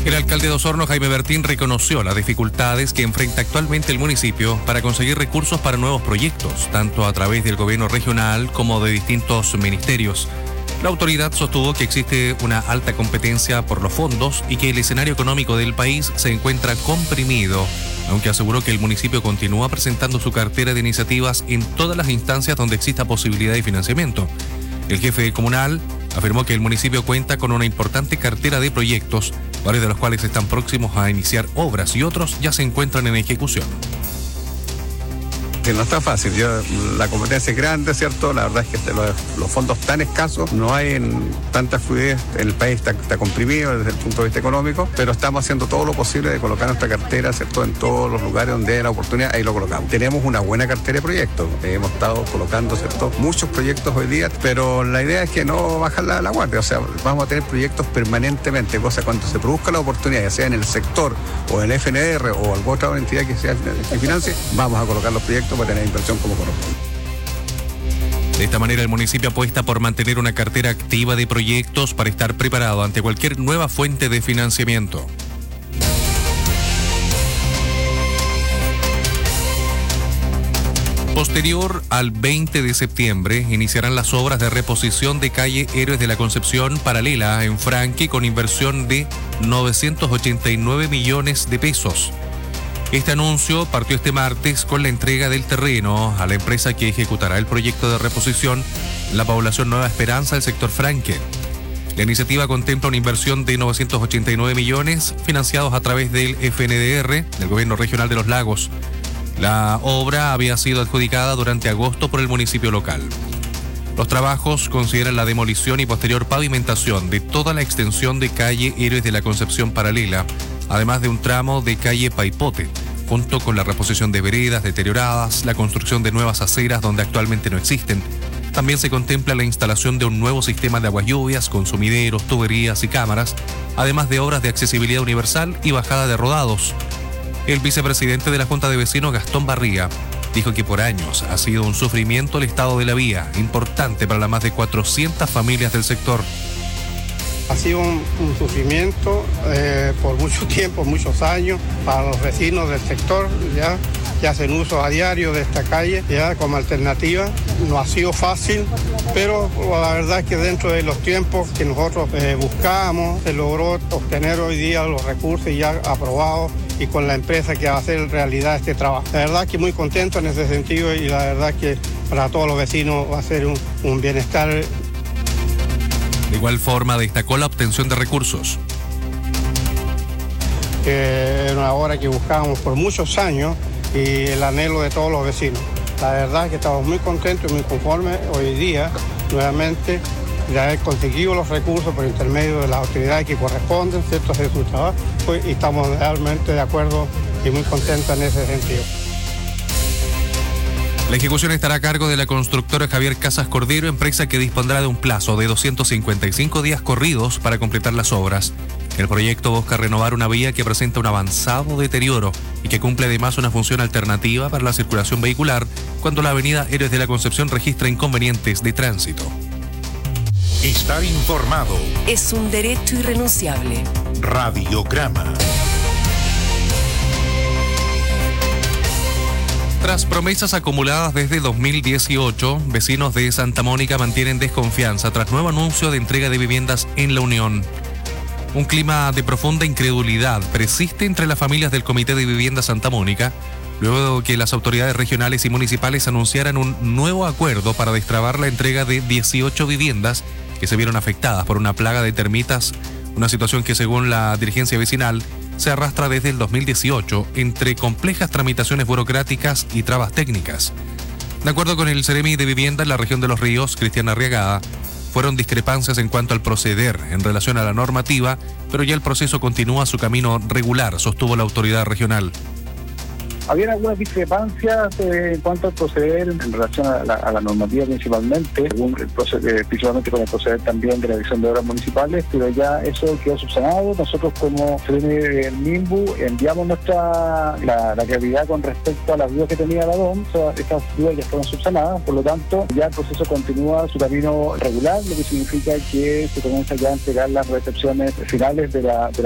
El alcalde de Osorno, Jaime Bertín, reconoció las dificultades que enfrenta actualmente el municipio para conseguir recursos para nuevos proyectos, tanto a través del gobierno regional como de distintos ministerios. La autoridad sostuvo que existe una alta competencia por los fondos y que el escenario económico del país se encuentra comprimido, aunque aseguró que el municipio continúa presentando su cartera de iniciativas en todas las instancias donde exista posibilidad de financiamiento. El jefe comunal afirmó que el municipio cuenta con una importante cartera de proyectos, varios de los cuales están próximos a iniciar obras y otros ya se encuentran en ejecución. Que no está fácil, la competencia es grande, ¿cierto? La verdad es que los fondos tan escasos, no hay tanta fluidez, el país está comprimido desde el punto de vista económico, pero estamos haciendo todo lo posible de colocar nuestra cartera, ¿cierto? En todos los lugares donde hay la oportunidad, ahí lo colocamos. Tenemos una buena cartera de proyectos, hemos estado colocando, ¿cierto? Muchos proyectos hoy día, pero la idea es que no bajar la guardia, o sea, vamos a tener proyectos permanentemente, cosa cuando se produzca la oportunidad, ya sea en el sector o en el FNR o alguna otra entidad que sea que financie, vamos a colocar los proyectos para tener inversión como corresponde. De esta manera, el municipio apuesta por mantener una cartera activa de proyectos para estar preparado ante cualquier nueva fuente de financiamiento. Posterior al 20 de septiembre, iniciarán las obras de reposición de calle Héroes de la Concepción paralela en Franque con inversión de 989 millones de pesos. Este anuncio partió este martes con la entrega del terreno a la empresa que ejecutará el proyecto de reposición en la población Nueva Esperanza del sector Franque. La iniciativa contempla una inversión de 989 millones financiados a través del FNDR, del Gobierno Regional de los Lagos. La obra había sido adjudicada durante agosto por el municipio local. Los trabajos consideran la demolición y posterior pavimentación de toda la extensión de calle Héroes de la Concepción paralela, además de un tramo de calle Paipote, junto con la reposición de veredas deterioradas, la construcción de nuevas aceras donde actualmente no existen. También se contempla la instalación de un nuevo sistema de aguas lluvias, con sumideros, tuberías y cámaras, además de obras de accesibilidad universal y bajada de rodados. El vicepresidente de la Junta de Vecinos, Gastón Barría, dijo que por años ha sido un sufrimiento el estado de la vía, importante para las más de 400 familias del sector. Ha sido un sufrimiento por mucho tiempo, muchos años, para los vecinos del sector, ya que hacen uso a diario de esta calle, ya como alternativa. No ha sido fácil, pero la verdad es que dentro de los tiempos que nosotros buscábamos, se logró obtener hoy día los recursos ya aprobados y con la empresa que va a hacer realidad este trabajo. La verdad que muy contento en ese sentido y la verdad que para todos los vecinos va a ser un bienestar. De igual forma, destacó la obtención de recursos. Era una obra que buscábamos por muchos años y el anhelo de todos los vecinos. La verdad es que estamos muy contentos y muy conformes hoy día, nuevamente, de haber conseguido los recursos por intermedio de las autoridades que corresponden, ¿cierto?, hacer su trabajo, y estamos realmente de acuerdo y muy contentos en ese sentido. La ejecución estará a cargo de la constructora Javier Casas Cordero, empresa que dispondrá de un plazo de 255 días corridos para completar las obras. El proyecto busca renovar una vía que presenta un avanzado deterioro y que cumple además una función alternativa para la circulación vehicular cuando la avenida Héroes de la Concepción registra inconvenientes de tránsito. Estar informado es un derecho irrenunciable. Radiograma. Tras promesas acumuladas desde 2018, vecinos de Santa Mónica mantienen desconfianza tras nuevo anuncio de entrega de viviendas en la Unión. Un clima de profunda incredulidad persiste entre las familias del Comité de Vivienda Santa Mónica, luego de que las autoridades regionales y municipales anunciaran un nuevo acuerdo para destrabar la entrega de 18 viviendas que se vieron afectadas por una plaga de termitas, una situación que según la dirigencia vecinal se arrastra desde el 2018 entre complejas tramitaciones burocráticas y trabas técnicas. De acuerdo con el Seremi de Vivienda en la región de Los Ríos, Cristian Arriagada, fueron discrepancias en cuanto al proceder en relación a la normativa, pero ya el proceso continúa su camino regular, sostuvo la autoridad regional. Habían algunas discrepancias en cuanto al proceder en relación a la normativa principalmente, principalmente con el proceder también de la Dirección de Obras Municipales, pero ya eso quedó subsanado. Nosotros como el MIMBU enviamos la claridad con respecto a las dudas que tenía la DOM, estas dudas ya fueron subsanadas, por lo tanto ya el proceso continúa su camino regular, lo que significa que se comienza ya a entregar las recepciones finales de la